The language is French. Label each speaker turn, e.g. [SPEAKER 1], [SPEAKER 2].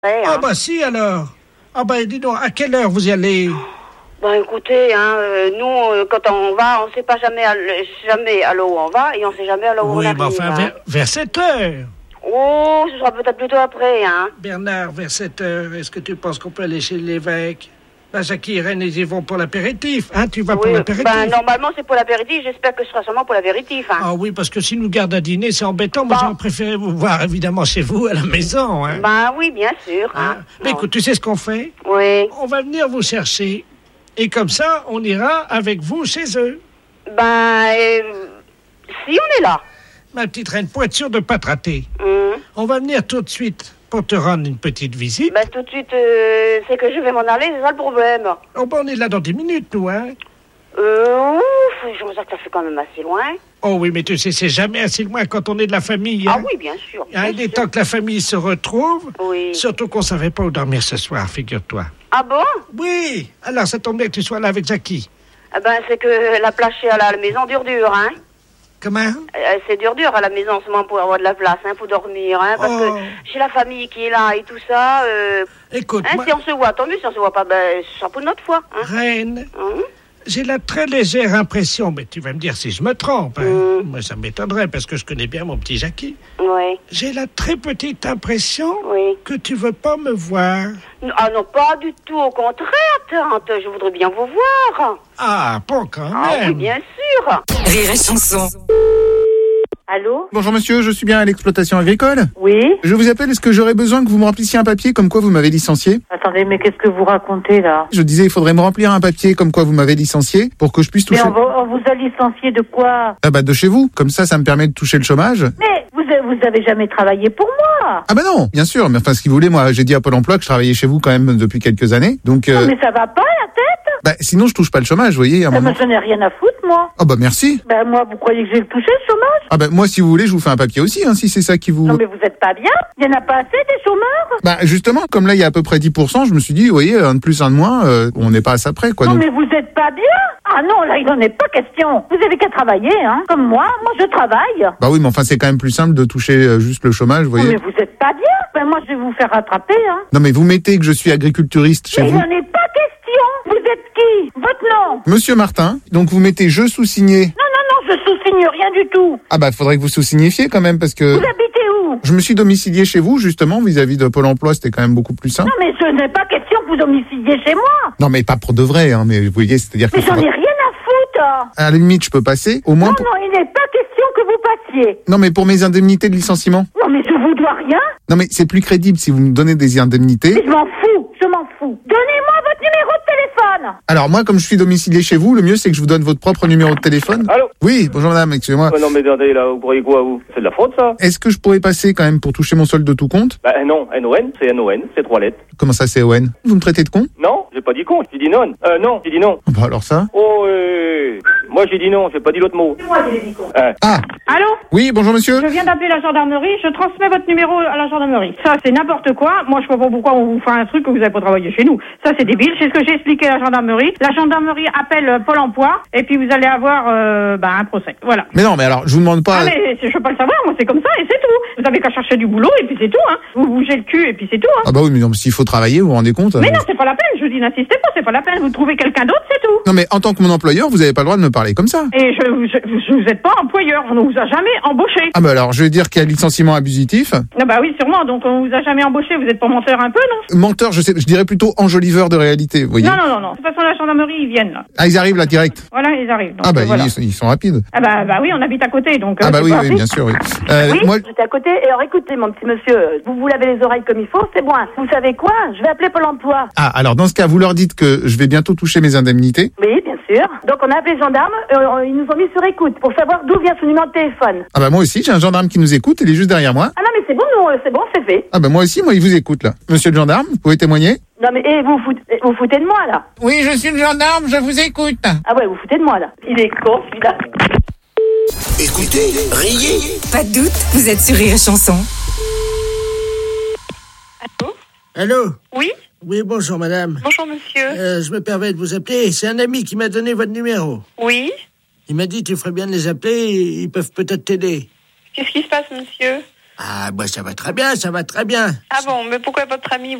[SPEAKER 1] Ouais,
[SPEAKER 2] Ah bah si alors. Ah bah dis donc, à quelle heure vous y allez?
[SPEAKER 1] Bah écoutez, nous, quand on va, on sait pas jamais à l'heure où on va et on sait jamais à l'heure où on
[SPEAKER 2] Oui,
[SPEAKER 1] arrive.
[SPEAKER 2] mais enfin, vers 7 heures.
[SPEAKER 1] Oh, ce sera peut-être plutôt après, hein.
[SPEAKER 2] Bernard, vers 7 heures, est-ce que tu penses qu'on peut aller chez l'évêque? Bah, Jackie et Reine, ils y vont pour l'apéritif. Hein, tu vas pour l'apéritif?
[SPEAKER 1] Ben, normalement, c'est pour l'apéritif. J'espère que ce sera seulement pour l'apéritif, hein.
[SPEAKER 2] Ah oui, parce que s'ils nous gardent à dîner, c'est embêtant. Moi, j'aurais préféré vous voir, évidemment, chez vous, à la maison, hein.
[SPEAKER 1] Ben oui, bien sûr, hein.
[SPEAKER 2] Mais écoute, tu sais ce qu'on fait?
[SPEAKER 1] Oui.
[SPEAKER 2] On va venir vous chercher. Et comme ça, on ira avec vous chez eux.
[SPEAKER 1] Ben, si on est là.
[SPEAKER 2] Ma petite reine, pour être sûr de ne pas te rater, on va venir tout de suite pour te rendre une petite visite.
[SPEAKER 1] Ben, tout de suite, c'est que je vais m'en aller, c'est ça le problème.
[SPEAKER 2] Oh, ben, on est là dans 10 minutes, nous, hein.
[SPEAKER 1] Je me sens que ça fait quand même assez loin.
[SPEAKER 2] Oh oui, mais tu sais, c'est jamais assez loin quand on est de la famille, hein.
[SPEAKER 1] Ah oui, bien sûr.
[SPEAKER 2] Il est temps que la famille se retrouve.
[SPEAKER 1] Oui.
[SPEAKER 2] Surtout qu'on savait pas où dormir ce soir, figure-toi.
[SPEAKER 1] Ah bon?
[SPEAKER 2] Oui. Alors, ça tombe bien que tu sois là avec Jackie.
[SPEAKER 1] Eh ben, c'est que la place à la maison dure, hein.
[SPEAKER 2] Comment?
[SPEAKER 1] C'est dur à la maison en ce moment pour avoir de la place, hein, pour dormir, hein, parce que j'ai la famille qui est là et tout ça.
[SPEAKER 2] Écoute,
[SPEAKER 1] hein, si on se voit, tant mieux. Si on se voit pas, ben, ce sera pour notre fois. Hein.
[SPEAKER 2] Reine, j'ai la très légère impression, mais tu vas me dire si je me trompe. Hein. Moi, ça m'étonnerait parce que je connais bien mon petit Jackie.
[SPEAKER 1] Oui.
[SPEAKER 2] J'ai la très petite impression que tu veux pas me voir.
[SPEAKER 1] Ah non, pas du tout. Au contraire, tante, je voudrais bien vous voir.
[SPEAKER 2] Ah, bon, quand même.
[SPEAKER 1] Ah oui, bien sûr.
[SPEAKER 3] Rire et chanson.
[SPEAKER 4] Allô?
[SPEAKER 5] Bonjour monsieur, je suis bien à l'exploitation agricole.
[SPEAKER 4] Oui.
[SPEAKER 5] Je vous appelle, est-ce que j'aurais besoin que vous me remplissiez un papier comme quoi vous m'avez licencié?
[SPEAKER 4] Attendez, mais qu'est-ce que vous racontez là?
[SPEAKER 5] Je disais, il faudrait me remplir un papier comme quoi vous m'avez licencié pour que je puisse toucher...
[SPEAKER 4] Mais on vous a licencié de quoi?
[SPEAKER 5] Ah bah de chez vous, comme ça me permet de toucher le chômage.
[SPEAKER 4] Mais vous avez jamais travaillé pour moi.
[SPEAKER 5] Ah bah non, bien sûr, mais enfin ce qu'il voulait, moi j'ai dit à Pôle emploi que je travaillais chez vous quand même depuis quelques années, donc...
[SPEAKER 4] Non mais ça va pas la tête?
[SPEAKER 5] Bah sinon je touche pas le chômage, vous voyez, à un moment...
[SPEAKER 4] Mais je n'ai rien à foutre moi.
[SPEAKER 5] Ah bah merci.
[SPEAKER 4] Ben moi, vous croyez que j'ai le touché le chômage?
[SPEAKER 5] Ah bah moi si vous voulez, je vous fais un papier aussi, hein, si c'est ça qui vous...
[SPEAKER 4] Non mais vous êtes pas bien? Il y en a pas assez des chômeurs?
[SPEAKER 5] Bah justement, comme là il y a à peu près 10%, je me suis dit, vous voyez, un de plus, un de moins, on n'est pas à ça près, quoi.
[SPEAKER 4] Non
[SPEAKER 5] donc...
[SPEAKER 4] mais vous êtes pas bien? Ah non, là il n'en est pas question. Vous avez qu'à travailler, hein, comme moi je travaille.
[SPEAKER 5] Bah oui, mais enfin c'est quand même plus simple de toucher juste le chômage, vous voyez.
[SPEAKER 4] Non mais vous êtes pas bien? Ben moi je vais vous faire rattraper, hein.
[SPEAKER 5] Non mais vous mettez que je suis agriculturiste chez
[SPEAKER 4] mais
[SPEAKER 5] vous.
[SPEAKER 4] il n'en est pas question. Vous êtes qui? Votre nom?
[SPEAKER 5] Monsieur Martin, donc vous mettez je sous-signé.
[SPEAKER 4] Non, je sous-signe rien du tout.
[SPEAKER 5] Ah bah faudrait que vous sous-signifiez quand même parce que...
[SPEAKER 4] Vous habitez où?
[SPEAKER 5] Je me suis domicilié chez vous justement vis-à-vis de Pôle emploi, c'était quand même beaucoup plus simple.
[SPEAKER 4] Non mais ce n'est pas question que vous domiciliez chez moi.
[SPEAKER 5] Non mais pas pour de vrai, hein, mais vous voyez, c'est-à-dire que...
[SPEAKER 4] Mais j'en ai rien à foutre.
[SPEAKER 5] À la limite, je peux passer, au moins...
[SPEAKER 4] Non, il n'est pas question que vous passiez.
[SPEAKER 5] Non mais pour mes indemnités de licenciement.
[SPEAKER 4] Non mais je vous dois rien.
[SPEAKER 5] Non mais c'est plus crédible si vous me donnez des indemnités.
[SPEAKER 4] Mais je m'en fous. Donnez-moi votre numéro de téléphone.
[SPEAKER 5] Alors moi, comme je suis domicilié chez vous, le mieux c'est que je vous donne votre propre numéro de téléphone.
[SPEAKER 6] Allô?
[SPEAKER 5] Oui, bonjour madame, excusez-moi.
[SPEAKER 6] Non mais attendez là, vous croyez quoi vous? C'est de la fraude ça?
[SPEAKER 5] Est-ce que je pourrais passer quand même pour toucher mon solde de tout compte?
[SPEAKER 6] Bah non, NON, c'est 3 lettres.
[SPEAKER 5] Comment ça c'est ON? Vous me traitez de con?
[SPEAKER 6] Non, j'ai pas dit con, j'ai dit non. Non, j'ai dit non.
[SPEAKER 5] Bah alors ça?
[SPEAKER 6] Oh, moi j'ai dit non, j'ai pas dit l'autre mot.
[SPEAKER 4] C'est moi qui l'ai dit con.
[SPEAKER 5] Ah!
[SPEAKER 7] Allô?
[SPEAKER 5] Oui, bonjour monsieur.
[SPEAKER 7] Je viens d'appeler la gendarmerie, je transmets votre numéro à la gendarmerie. Ça, c'est n'importe quoi. Moi, je comprends pas pourquoi on vous fait un truc que vous n'avez pas travaillé chez nous. Ça, c'est débile. C'est ce que j'ai expliqué à la gendarmerie. La gendarmerie appelle Pôle emploi et puis vous allez avoir un procès. Voilà.
[SPEAKER 5] Mais non, mais alors, je vous demande pas...
[SPEAKER 7] Ah, mais je peux pas le savoir. Moi, c'est comme ça et c'est tout. Vous avez qu'à chercher du boulot et puis c'est tout, hein. Vous bougez le cul et puis c'est tout, hein.
[SPEAKER 5] Ah bah oui, mais non, s'il faut travailler, vous vous rendez compte?
[SPEAKER 7] Mais non, c'est pas la peine. Je vous dis, n'insistez pas, c'est pas la peine. Vous trouvez quelqu'un d'autre, c'est tout.
[SPEAKER 5] Non mais en tant que mon employeur, vous avez pas le droit de me parler comme ça.
[SPEAKER 7] Et vous êtes pas employeur. On ne vous a jamais embauché.
[SPEAKER 5] Ah bah alors, je vais dire qu'il y a licenciement abusif.
[SPEAKER 7] Ah bah oui, sûrement. Donc on vous a jamais embauché. Vous êtes pas menteur un peu, non?
[SPEAKER 5] Menteur, je dirais plutôt enjoliveur de réalité, vous voyez.
[SPEAKER 7] Non. De toute façon, la gendarmerie, ils viennent, là.
[SPEAKER 5] Ah, ils arrivent là, direct.
[SPEAKER 7] Voilà, ils arrivent. Donc,
[SPEAKER 5] Ah bah
[SPEAKER 7] voilà.
[SPEAKER 5] ils sont rapides.
[SPEAKER 7] Ah bah oui, on habite à côté, donc...
[SPEAKER 5] Ah bah
[SPEAKER 7] c'est
[SPEAKER 5] oui,
[SPEAKER 7] pas
[SPEAKER 5] oui,
[SPEAKER 7] assez.
[SPEAKER 5] bien sûr, oui.
[SPEAKER 8] Oui,
[SPEAKER 5] Moi...
[SPEAKER 8] j'étais à côté. Et alors écoutez, mon petit monsieur, vous lavez les oreilles comme il faut, c'est bon. Vous savez quoi? Je vais appeler Pôle emploi.
[SPEAKER 5] Ah, alors dans ce cas, vous leur dites que je vais bientôt toucher mes indemnités.
[SPEAKER 8] Oui, bien sûr. Donc on a appelé les gendarmes, ils nous ont mis sur écoute pour savoir d'où vient son numéro de téléphone.
[SPEAKER 5] Ah bah moi aussi, j'ai un gendarme qui nous écoute, il est juste derrière moi.
[SPEAKER 8] Ah non mais c'est bon, c'est fait.
[SPEAKER 5] Ah bah moi aussi, il vous écoute là. Monsieur le gendarme, vous pouvez témoigner?
[SPEAKER 8] Non mais vous foutez de moi là.
[SPEAKER 5] Oui, je suis le gendarme, je vous écoute.
[SPEAKER 8] Ah ouais, vous foutez de moi là. Il est con celui-là.
[SPEAKER 3] Écoutez, riez. Pas de doute, vous êtes sur Rire et Chanson.
[SPEAKER 2] Allô?
[SPEAKER 1] Oui?
[SPEAKER 2] Oui, bonjour madame.
[SPEAKER 1] Bonjour monsieur.
[SPEAKER 2] Je me permets de vous appeler. C'est un ami qui m'a donné votre numéro.
[SPEAKER 1] Oui?
[SPEAKER 2] Il m'a dit tu ferais bien de les appeler, ils peuvent peut-être t'aider.
[SPEAKER 1] Qu'est-ce qui se passe monsieur?
[SPEAKER 9] Ah, bah ça va très bien, ça va très bien.
[SPEAKER 10] Ah bon, mais pourquoi votre ami